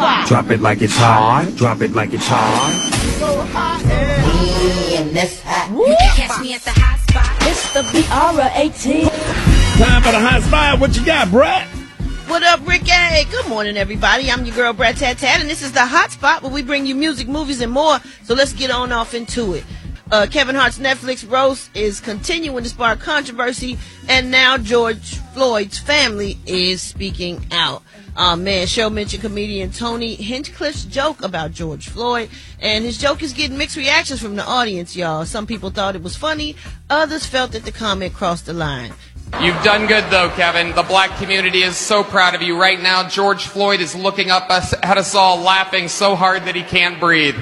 spot. Drop it like it's hot. Drop it like it's hot. You can catch me at the hot spot. It's the BR18. Time for the hot spot. What you got, Brett? What up, Ricky? Good morning, everybody. I'm your girl, Brett Tat Tat, and this is the Hot Spot, where we bring you music, movies, and more. So let's get on off into it. Kevin Hart's Netflix roast is continuing to spark controversy, and now George Floyd's family is speaking out. Show mentioned comedian Tony Hinchcliffe's joke about George Floyd, and his joke is getting mixed reactions from the audience, y'all. Some people thought it was funny, others felt that the comment crossed the line. You've done good, though, Kevin. The black community is so proud of you. Right now, George Floyd is looking up at us all, laughing so hard that he can't breathe.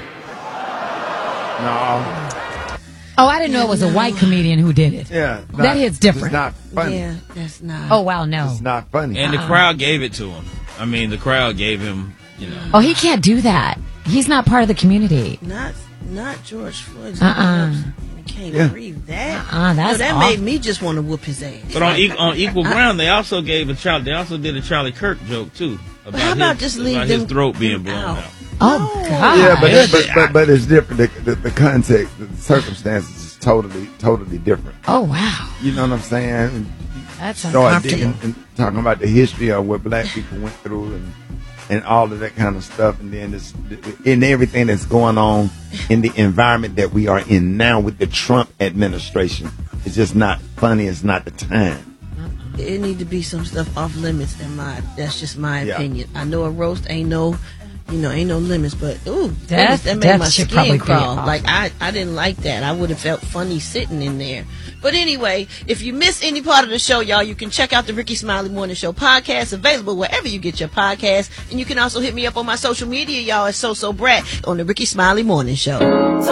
No. Oh, I didn't know it was a white comedian who did it. Yeah. That hits different. It's not funny. Yeah, that's not. Oh, wow, no. It's not funny. And the crowd gave it to him. I mean, the crowd gave him, you know. Oh, he can't do that. He's not part of the community. Not George Floyd. You can't breathe that. That's that awful. made me just want to whoop his ass. But on equal ground, they also did a Charlie Kirk joke too about his throat being blown out. Oh God! Yeah, but it's different. The context, the circumstances is totally different. Oh wow! You know what I'm saying? That's Start uncomfortable. digging and talking about the history of what black people went through and all of that kind of stuff, and then in everything that's going on in the environment that we are in now with the Trump administration. It's just not funny. It's not the time. It need to be some stuff off limits. That's just my opinion. I know a roast ain't no limits, but that made my skin crawl. Like I didn't like that. I would have felt funny sitting in there. But anyway, if you miss any part of the show, y'all, you can check out the Ricky Smiley Morning Show podcast, available wherever you get your podcasts. And you can also hit me up on my social media, y'all, at So Brat on the Ricky Smiley Morning Show.